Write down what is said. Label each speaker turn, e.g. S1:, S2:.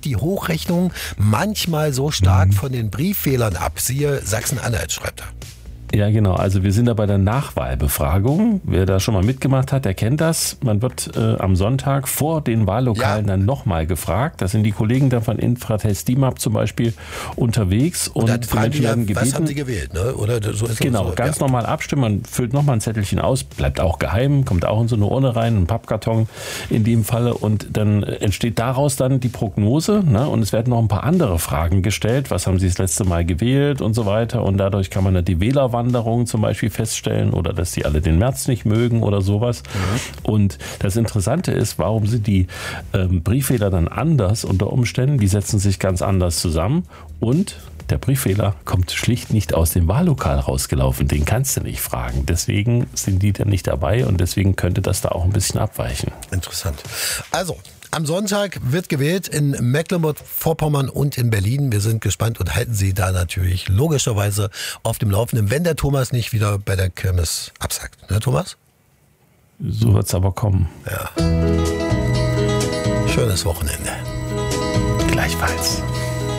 S1: weicht die Hochrechnung manchmal so stark von den Brieffehlern ab. Siehe Sachsen-Anhalt, schreibt er.
S2: Ja, genau. Also wir sind da bei der Nachwahlbefragung. Wer da schon mal mitgemacht hat, der kennt das. Man wird am Sonntag vor den Wahllokalen dann nochmal gefragt. Da sind die Kollegen dann von Infratest DIMAP zum Beispiel unterwegs. Und
S1: dann fragen die
S2: werden gebeten,
S1: was haben sie gewählt? Ne? Oder so ist
S2: genau,
S1: so.
S2: ganz normal abstimmen. Man füllt nochmal ein Zettelchen aus, bleibt auch geheim, kommt auch in so eine Urne rein, ein Pappkarton in dem Falle. Und dann entsteht daraus dann die Prognose. Ne? Und es werden noch ein paar andere Fragen gestellt. Was haben Sie das letzte Mal gewählt und so weiter. Und dadurch kann man dann die Wählerwanderung zum Beispiel feststellen oder dass die alle den März nicht mögen oder sowas. Und das Interessante ist, warum sind die Brieffehler dann anders unter Umständen? Die setzen sich ganz anders zusammen und der Brieffehler kommt schlicht nicht aus dem Wahllokal rausgelaufen. Den kannst du nicht fragen. Deswegen sind die dann nicht dabei und deswegen könnte das da auch ein bisschen abweichen.
S1: Interessant. Also, am Sonntag wird gewählt in Mecklenburg-Vorpommern und in Berlin. Wir sind gespannt und halten Sie da natürlich logischerweise auf dem Laufenden, wenn der Thomas nicht wieder bei der Kirmes absagt. Ne, Thomas?
S2: So wird es aber kommen.
S1: Ja. Schönes Wochenende.
S2: Gleichfalls.